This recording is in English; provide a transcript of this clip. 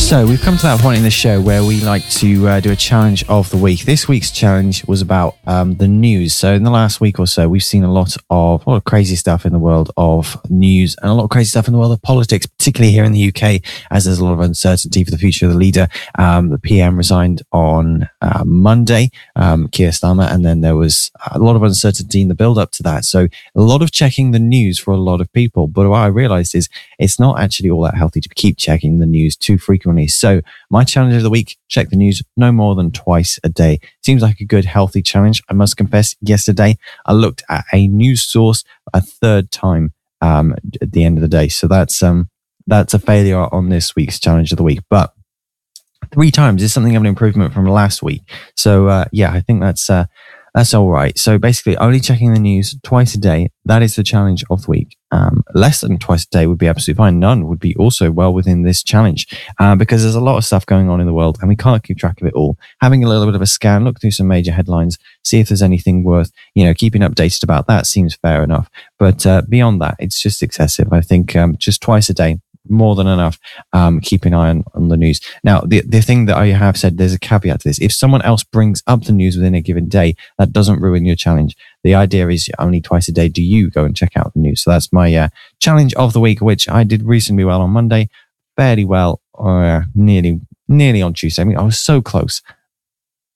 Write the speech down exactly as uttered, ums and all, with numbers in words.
So we've come to that point in the show where we like to uh, do a challenge of the week. This week's challenge was about um, the news. So in the last week or so, we've seen a lot of a lot of crazy stuff in the world of news and a lot of crazy stuff in the world of politics, particularly here in the U K, as there's a lot of uncertainty for the future of the leader. Um, the P M resigned on uh, Monday, um, Keir Starmer, and then there was a lot of uncertainty in the build-up to that. So a lot of checking the news for a lot of people. But what I realized is it's not actually all that healthy to keep checking the news too frequently. So my challenge of the week, check the news no more than twice a day. Seems like a good, healthy challenge. I must confess, yesterday I looked at a news source a third time um, at the end of the day. So that's um, that's a failure on this week's challenge of the week. But three times is something of an improvement from last week. So uh, yeah, I think that's uh, that's all right. So basically, only checking the news twice a day. That is the challenge of the week. Um, less than twice a day would be absolutely fine. None would be also well within this challenge uh, because there's a lot of stuff going on in the world and we can't keep track of it all. Having a little bit of a scan, look through some major headlines, see if there's anything worth, you know, keeping updated about that seems fair enough. But uh, beyond that, it's just excessive. I think um, just twice a day, more than enough. Um, keep an eye on, on the news. Now, the the thing that I have said, there's a caveat to this. If someone else brings up the news within a given day, that doesn't ruin your challenge. The idea is only twice a day do you go and check out the news. So that's my uh, challenge of the week, which I did reasonably well on Monday, fairly well, or uh, nearly nearly on Tuesday. I mean, I was so close.